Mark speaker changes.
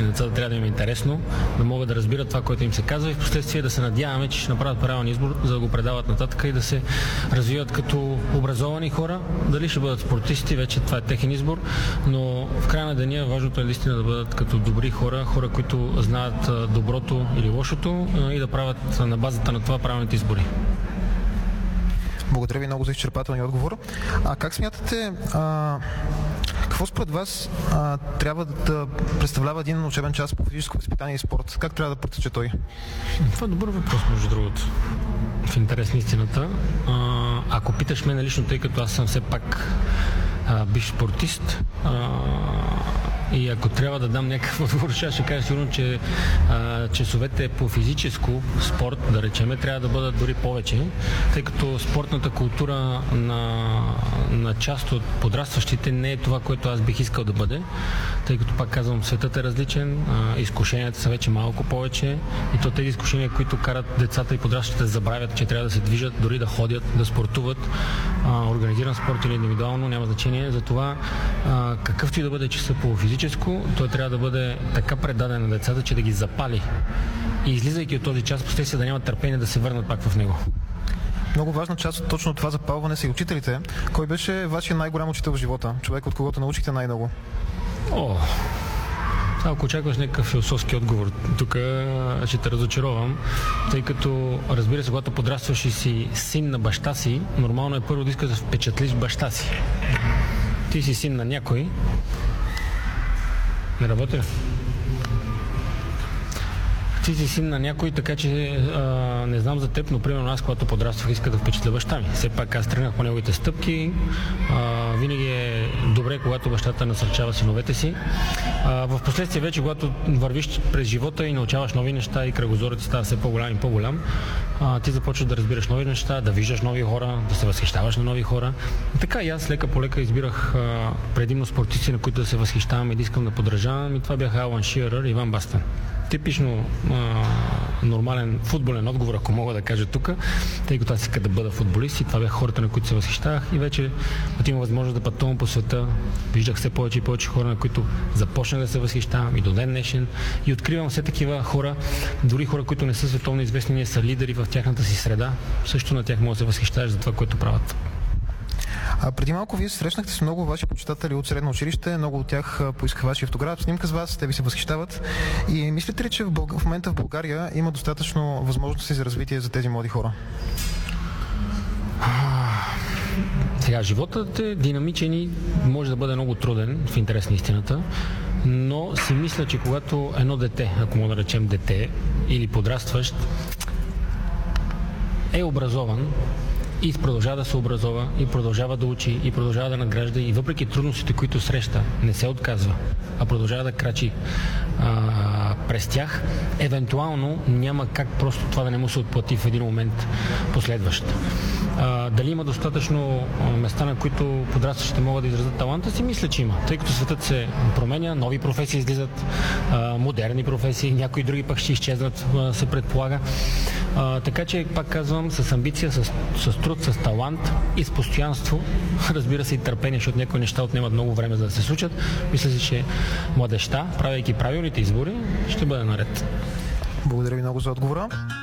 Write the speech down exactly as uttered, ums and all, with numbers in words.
Speaker 1: И на децата трябва да им е интересно, да могат да разбират това, което им се казва и в последствие да се надяваме, че ще направят правилен избор, за да го предават нататък и да се развиват като образовани хора. Дали ще бъдат спортисти, вече това е техен избор, но в края на деня важното е наистина да бъдат като добри хора, хора, които знаят доброто или лошото и да правят на базата на това правилните избори.
Speaker 2: Благодаря ви много за изчерпателния отговор. А как смятате, а, какво според вас а, трябва да представлява един учебен час по физическо възпитание и спорт? Как трябва да протече той?
Speaker 1: Това е добър въпрос, между другото. В интерес на истината. А, ако питаш мен лично, тъй като аз съм все пак а, бивш спортист, а, и ако трябва да дам някакъв отговор, ще ще кажа сигурно, че а, часовете по физическо спорт, да речеме, трябва да бъдат дори повече, тъй като спортната култура на, на част от подрастващите не е това, което аз бих искал да бъде, тъй като пак казвам, светът е различен, а, изкушенията са вече малко повече и то тези изкушения, които карат децата и подрастващите да забравят, че трябва да се движат, дори да ходят, да спортуват, а, организиран спорт или индивидуално, няма значение. Затова а, какъвто и да бъде часа по физическо, той трябва да бъде така предаден на децата, че да ги запали. И излизайки от този час, последствие да нямат търпение да се върнат пак в него.
Speaker 2: Много важна част от точно това запалване са и учителите. Кой беше вашия най-голям учител в живота? Човек, от когото научихте най-много?
Speaker 1: О, ако очакваш някакъв философски отговор, тук ще те разочаровам, тъй като, разбира се, когато подрастваш и си син на баща си, нормално е първо да искаш да впечатлиш баща си. Ти си син на някой. Не работя. Ти си син на някой, така че а, не знам за теб, но примерно аз, когато подраствах, исках да впечатля баща ми. Все пак аз тръгнах по неговите стъпки. А, винаги е добре, когато бащата насърчава синовете си. А, в последствие вече, когато вървиш през живота и научаваш нови неща и кръгозорът ти става все по-голям и по-голям, а, ти започваш да разбираш нови неща, да виждаш нови хора, да се възхищаваш на нови хора. И така и аз лека по лека избирах а, предимно спортисти, на които да се възхищавам и да искам да подражавам. И това бяха Алан Ширър и Иван Бастън. Типично а, нормален футболен отговор, ако мога да кажа тук, тъй като аз исках да бъда футболист и това бяха хората, на които се възхищавах и вече имах възможност да пътувам по света, виждах все повече и повече хора, на които започнах да се възхищавам и до ден днешен и откривам все такива хора, дори хора, които не са световно известни, не са лидери в тяхната си среда, също на тях мога да се възхищаваш за това, което правят.
Speaker 2: А преди малко вие се срещнахте с много ваши почитатели от средно училище, много от тях поискаха вашия автограф, снимка с вас, те ви се възхищават. И мислите ли, че в, Бълг... в момента в България има достатъчно възможности за развитие за тези млади хора?
Speaker 1: Сега, животът е динамичен и може да бъде много труден, в интерес на истината, но си мисля, че когато едно дете, ако мога да речем дете или подрастващ, е образован, и продължава да се образова, и продължава да учи, и продължава да надгражда, и въпреки трудностите, които среща, не се отказва, а продължава да крачи а, през тях, евентуално няма как просто това да не му се отплати в един момент последващ. А, дали има достатъчно места, на които подрастващите могат да изразят таланта си? Мисля, че има. Тъй като светът се променя, нови професии излизат, а, модерни професии, някои други пък ще изчезнат, а, се предполага. А, така че, пак казвам, с амбиция, с, с труд, с талант и с постоянство, разбира се и търпение, защото някои неща отнемат много време за да се случат. Мисля си, че младежта, правейки правилните избори, ще бъде наред.
Speaker 2: Благодаря ви много за отговора.